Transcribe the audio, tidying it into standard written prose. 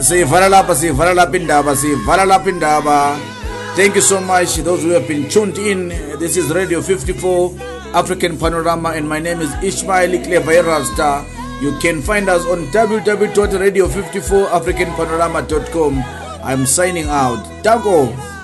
Thank you so much, those who have been tuned in. This is Radio 54 African Panorama, and my name is Ishmael Clever Star. You can find us on www.radio54africanpanorama.com. I'm signing out. Danko.